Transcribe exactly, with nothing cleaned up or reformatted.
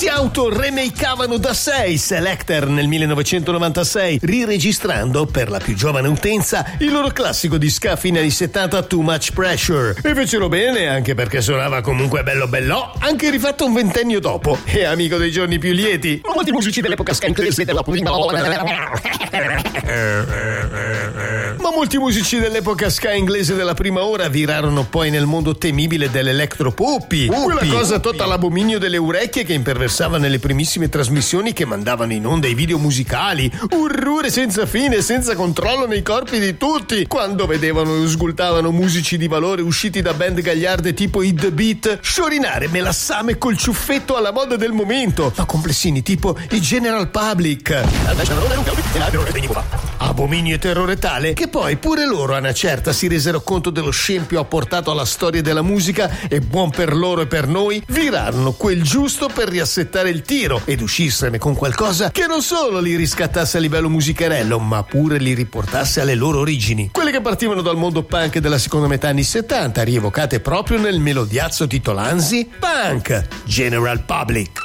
si auto-remakeavano da sé i Selecter nel millenovecentonovantasei, riregistrando per la più giovane utenza il loro classico di ska fine anni settanta Too Much Pressure. E fecero bene, anche perché suonava comunque bello bello, anche rifatto un ventennio dopo e amico dei giorni più lieti. Molti musici dell'epoca ska inglese della Ma molti musici dell'epoca ska inglese della prima ora virarono poi nel mondo temibile dell'elettropoppi, quella cosa tutta l'abominio delle orecchie che imperversava nelle primissime trasmissioni che mandavano in onda i video musicali, urrure senza fine, senza controllo nei corpi di tutti, quando vedevano e sgultavano musici di valore usciti da band gagliarde tipo i The Beat sciorinare melassame col ciuffetto alla moda del momento, ma complessini tipo i General Public. Abominio e terrore tale che poi pure loro a una certa si resero conto dello scempio apportato alla storia della musica e, buon per loro e per noi, virarono quel giusto per riassettare il tiro ed uscirsene con qualcosa che non solo li riscattasse a livello musicherello, ma pure li riportasse alle loro origini, quelle che partivano dal mondo punk della seconda metà anni settanta, rievocate proprio nel melodiazzo titolanzi Punk General Public.